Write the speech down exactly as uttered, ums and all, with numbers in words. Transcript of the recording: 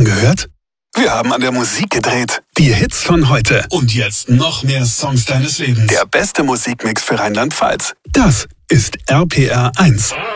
gehört? Wir haben an der Musik gedreht. Die Hits von heute. Und jetzt noch mehr Songs deines Lebens. Der beste Musikmix für Rheinland-Pfalz. Das ist R P R eins.